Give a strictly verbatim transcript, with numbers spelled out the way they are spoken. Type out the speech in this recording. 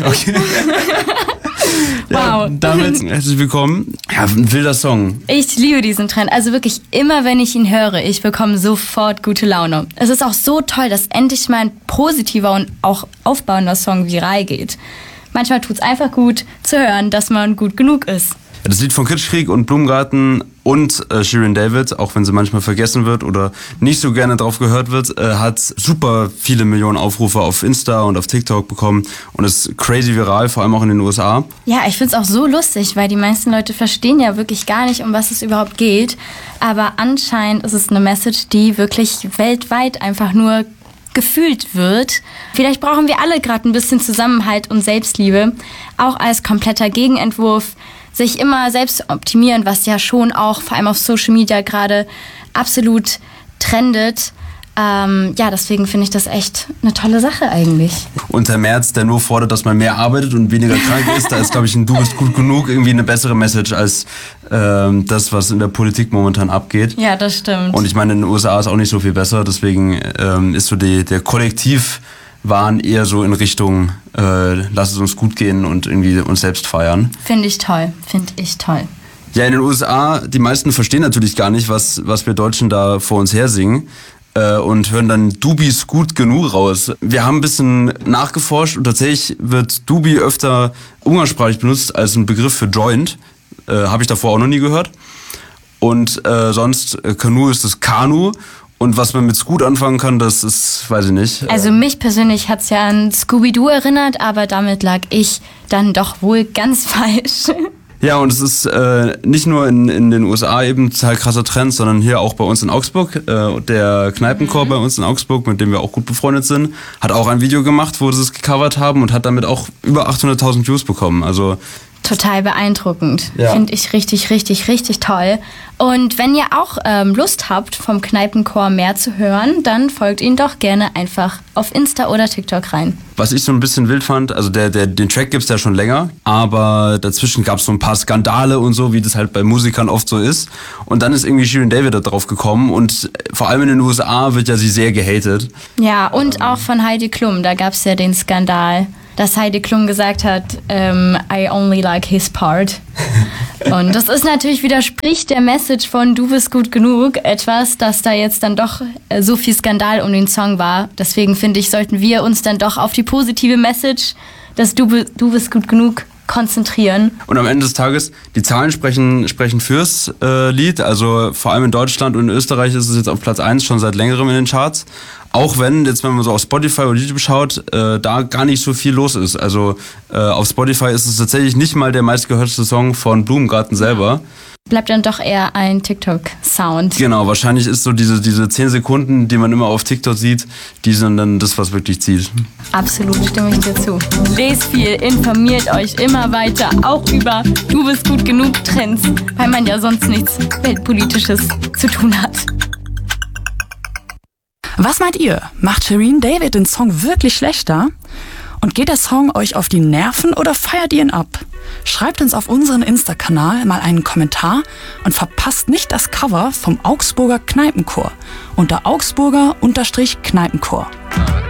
Okay. Ja, Wow. damit herzlich willkommen. Ja, ein wilder Song. Ich liebe diesen Trend. Also wirklich immer, wenn ich ihn höre, ich bekomme sofort gute Laune. Es ist auch so toll, dass endlich mal ein positiver und auch aufbauender Song viral geht. Manchmal tut es einfach gut zu hören, dass man gut genug ist. Ja, das Lied von Kitschkrieg und Blumengarten und äh, Shirin David, auch wenn sie manchmal vergessen wird oder nicht so gerne drauf gehört wird, äh, hat super viele Millionen Aufrufe auf Insta und auf TikTok bekommen und ist crazy viral, vor allem auch in den U S A. Ja, ich find's auch so lustig, weil die meisten Leute verstehen ja wirklich gar nicht, um was es überhaupt geht. Aber anscheinend ist es eine Message, die wirklich weltweit einfach nur gefühlt wird. Vielleicht brauchen wir alle gerade ein bisschen Zusammenhalt und Selbstliebe, auch als kompletter Gegenentwurf. Sich immer selbst optimieren, was ja schon auch vor allem auf Social Media gerade absolut trendet. Ähm, ja, deswegen finde ich das echt eine tolle Sache eigentlich. Und der Merz, der nur fordert, dass man mehr arbeitet und weniger krank ist, da ist, glaube ich, ein Du bist gut genug irgendwie eine bessere Message als ähm, das, was in der Politik momentan abgeht. Ja, das stimmt. Und ich meine, in den U S A ist auch nicht so viel besser, deswegen ähm, ist so die, der Kollektiv waren eher so in Richtung, äh, lass es uns gut gehen und irgendwie uns selbst feiern. Finde ich toll, finde ich toll. Ja, in den U S A, die meisten verstehen natürlich gar nicht, was, was wir Deutschen da vor uns her singen äh, und hören dann Dubis gut genug raus. Wir haben ein bisschen nachgeforscht und tatsächlich wird Dubi öfter umgangssprachlich benutzt als ein Begriff für Joint. Äh, habe ich davor auch noch nie gehört. Und äh, sonst, äh, Kanu ist das Kanu. Und was man mit Scoot anfangen kann, das ist, weiß ich nicht. Also mich persönlich hat's ja an Scooby-Doo erinnert, aber damit lag ich dann doch wohl ganz falsch. Ja, und es ist äh, nicht nur in, in den U S A eben total krasser Trend, sondern hier auch bei uns in Augsburg. Äh, der Kneipenchor mhm. bei uns in Augsburg, mit dem wir auch gut befreundet sind, hat auch ein Video gemacht, wo sie es gecovert haben und hat damit auch über achthunderttausend Views bekommen. Also total beeindruckend. Ja. Finde ich richtig, richtig, richtig toll. Und wenn ihr auch ähm, Lust habt, vom Kneipenchor mehr zu hören, dann folgt ihnen doch gerne einfach auf Insta oder TikTok rein. Was ich so ein bisschen wild fand, also der, der, den Track gibt's ja schon länger, aber dazwischen gab's so ein paar Skandale und so, wie das halt bei Musikern oft so ist. Und dann ist irgendwie Shirin David da drauf gekommen und vor allem in den U S A wird ja sie sehr gehatet. Ja, und ähm. auch von Heidi Klum, da gab's ja den Skandal, dass Heidi Klum gesagt hat, ähm, I only like his part. Und das ist natürlich, widerspricht der Message von Du bist gut genug etwas, dass da jetzt dann doch äh, so viel Skandal um den Song war. Deswegen finde ich, sollten wir uns dann doch auf die positive Message, dass Du, du bist gut genug, konzentrieren. Und am Ende des Tages, die Zahlen sprechen, sprechen fürs äh, Lied. Also vor allem in Deutschland und in Österreich ist es jetzt auf Platz eins schon seit längerem in den Charts. Auch wenn, jetzt wenn man so auf Spotify oder YouTube schaut, äh, da gar nicht so viel los ist. Also äh, auf Spotify ist es tatsächlich nicht mal der meistgehörteste Song von Blumengarten selber. Bleibt dann doch eher ein TikTok-Sound. Genau, wahrscheinlich ist so diese, diese zehn Sekunden, die man immer auf TikTok sieht, die sind dann das, was wirklich zieht. Absolut, stimme ich dir zu. Lest viel, informiert euch immer weiter, auch über Du bist gut genug Trends, weil man ja sonst nichts Weltpolitisches zu tun hat. Was meint ihr? Macht Shirin David den Song wirklich schlechter? Und geht der Song euch auf die Nerven oder feiert ihr ihn ab? Schreibt uns auf unseren Insta-Kanal mal einen Kommentar und verpasst nicht das Cover vom Augsburger Kneipenchor unter Augsburger-Kneipenchor.